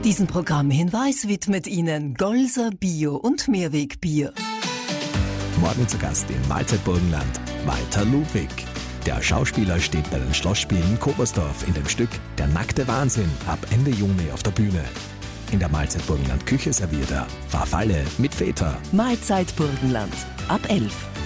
Diesen Programmhinweis widmet Ihnen Golser Bio- und Mehrwegbier. Morgen zu Gast im Mahlzeitburgenland Walter Ludwig. Der Schauspieler steht bei den Schlossspielen Kobersdorf in dem Stück Der nackte Wahnsinn ab Ende Juni auf der Bühne. In der Mahlzeitburgenland Küche serviert er Farfalle mit Feta. Mahlzeitburgenland ab 11.